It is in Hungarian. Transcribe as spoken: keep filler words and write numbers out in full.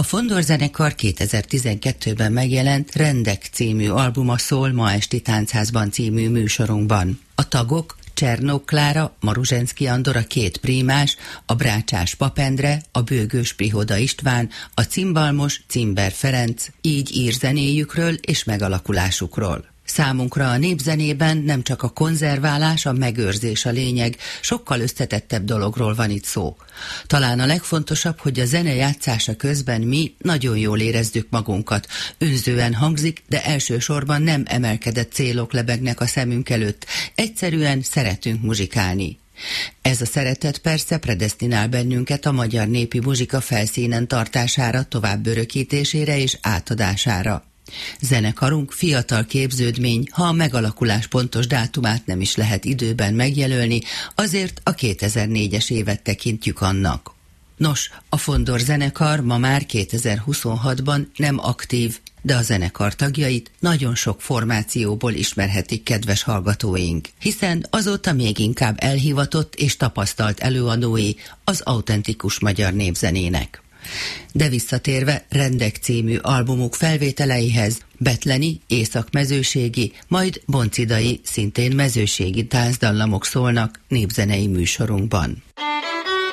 Fondor zenekar kétezer-tizenkettőben megjelent Rendek című albuma szól Ma esti Táncházban című műsorunkban. A tagok Csernók Klára, Maruzsenszky Andor a két prímás, a Brácsás Papendre, a Bőgős Prihoda István, a cimbalmos Cimber Ferenc így ír zenéjükről és megalakulásukról. Számunkra a népzenében nem csak a konzerválás, a megőrzés a lényeg, sokkal összetettebb dologról van itt szó. Talán a legfontosabb, hogy a zene játszása közben mi nagyon jól érezzük magunkat. Önzően hangzik, de elsősorban nem emelkedett célok lebegnek a szemünk előtt. Egyszerűen szeretünk muzsikálni. Ez a szeretet persze predesztinál bennünket a magyar népi muzsika felszínen tartására, tovább örökítésére és átadására. Zenekarunk fiatal képződmény, ha a megalakulás pontos dátumát nem is lehet időben megjelölni, azért a kétezer-négyes évet tekintjük annak. Nos, a Fondor zenekar ma már kétezer-huszonhatban nem aktív, de a zenekar tagjait nagyon sok formációból ismerhetik kedves hallgatóink, hiszen azóta még inkább elhivatott és tapasztalt előadói az autentikus magyar népzenének. De visszatérve Rendek című albumuk felvételeihez, betleni, északmezőségi, majd boncidai, szintén mezőségi tánzdallamok szólnak népzenei műsorunkban.